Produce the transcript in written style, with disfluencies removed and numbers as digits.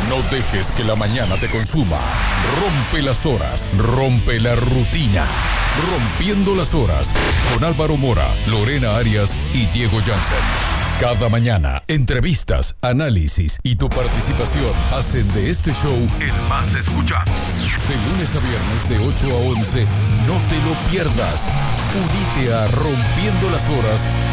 No dejes que la mañana te consuma. Rompe las horas, rompe la rutina. Rompiendo las horas con Álvaro Mora, Lorena Arias y Diego Jansen. Cada mañana, entrevistas, análisis y tu participación hacen de este show el más escuchado. De lunes a viernes de 8 a 11, no te lo pierdas. Unite a Rompiendo las Horas